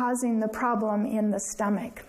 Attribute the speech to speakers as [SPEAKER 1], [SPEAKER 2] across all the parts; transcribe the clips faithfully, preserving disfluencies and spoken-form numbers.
[SPEAKER 1] causing the problem in the stomach?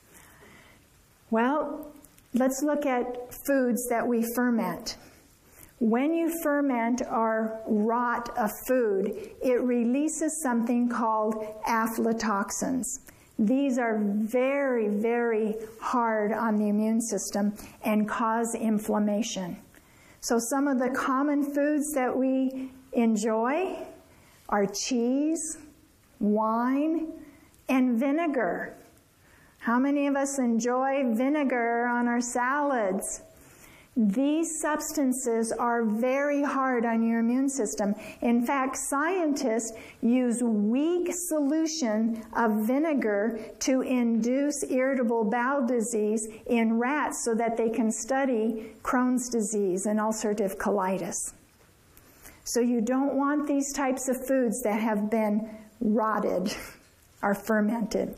[SPEAKER 1] Well, let's look at foods that we ferment. When you ferment or rot a food, it releases something called aflatoxins. These are very, very hard on the immune system and cause inflammation. So some of the common foods that we enjoy are cheese, wine, and vinegar. How many of us enjoy vinegar on our salads? These substances are very hard on your immune system. In fact, scientists use weak solution of vinegar to induce irritable bowel disease in rats so that they can study Crohn's disease and ulcerative colitis. So you don't want these types of foods that have been rotted or fermented.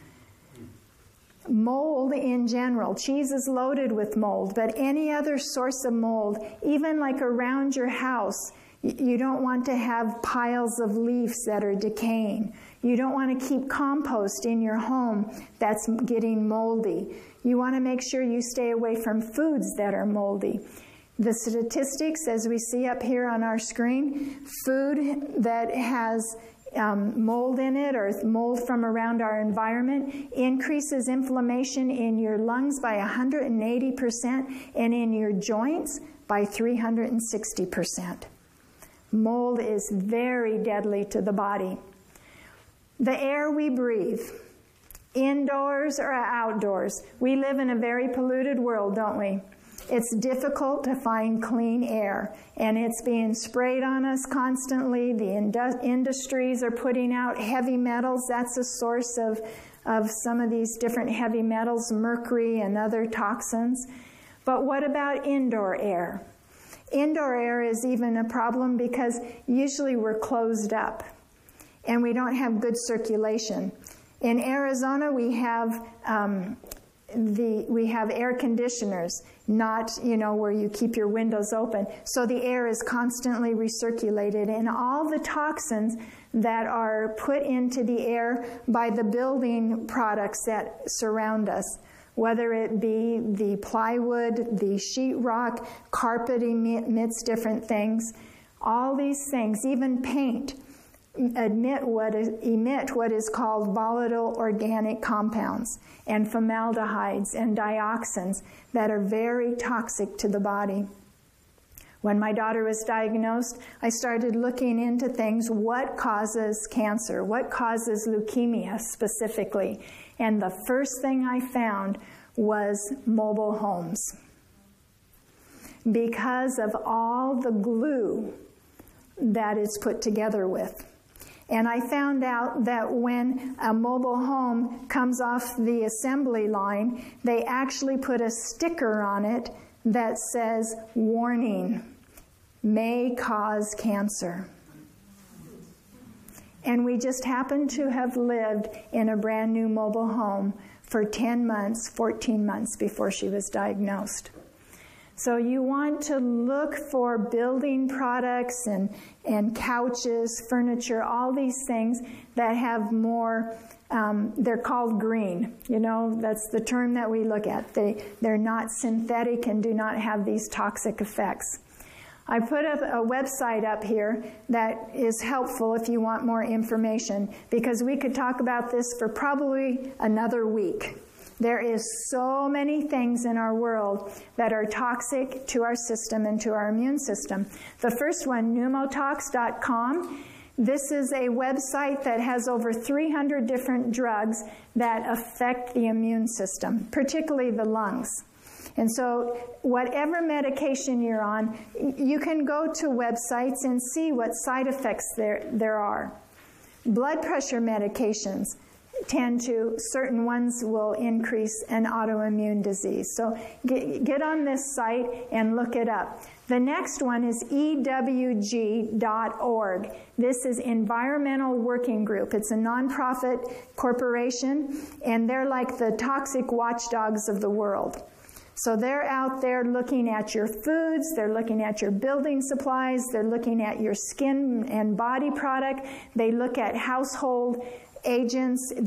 [SPEAKER 1] Mold in general. Cheese is loaded with mold, but any other source of mold, even like around your house, you don't want to have piles of leaves that are decaying. You don't want to keep compost in your home that's getting moldy. You want to make sure you stay away from foods that are moldy. The statistics, as we see up here on our screen, food that has Um, mold in it or mold from around our environment increases inflammation in your lungs by one hundred eighty percent and in your joints by three hundred sixty percent. Mold is very deadly to the body. The air we breathe, indoors or outdoors, we live in a very polluted world, don't we? It's difficult to find clean air, and it's being sprayed on us constantly. The indu- industries are putting out heavy metals. That's a source of, of some of these different heavy metals, mercury and other toxins. But what about indoor air? Indoor air is even a problem because usually we're closed up, and we don't have good circulation. In Arizona, we have... Um, The, we have air conditioners, not, you know, where you keep your windows open. So the air is constantly recirculated, and all the toxins that are put into the air by the building products that surround us, whether it be the plywood, the sheetrock, carpet emits different things, all these things, even paint, emit what is, emit what is called volatile organic compounds and formaldehydes and dioxins that are very toxic to the body. When my daughter was diagnosed, I started looking into things. What causes cancer? What causes leukemia specifically? And the first thing I found was mobile homes. Because of all the glue that it's put together with. And I found out that when a mobile home comes off the assembly line, they actually put a sticker on it that says, warning, may cause cancer. And we just happened to have lived in a brand new mobile home for ten months, fourteen months before she was diagnosed. So you want to look for building products and, and couches, furniture, all these things that have more, um, they're called green. You know, that's the term that we look at. They, they're not synthetic and do not have these toxic effects. I put up a website up here that is helpful if you want more information, because we could talk about this for probably another week. There is so many things in our world that are toxic to our system and to our immune system. The first one, pneumotox dot com. This is a website that has over three hundred different drugs that affect the immune system, particularly the lungs. And so whatever medication you're on, you can go to websites and see what side effects there, there are. Blood pressure medications tend to, certain ones will increase an autoimmune disease. So get, get on this site and look it up. The next one is E W G dot org. This is Environmental Working Group. It's a nonprofit corporation, and they're like the toxic watchdogs of the world. So they're out there looking at your foods, they're looking at your building supplies, they're looking at your skin and body product, they look at household agents.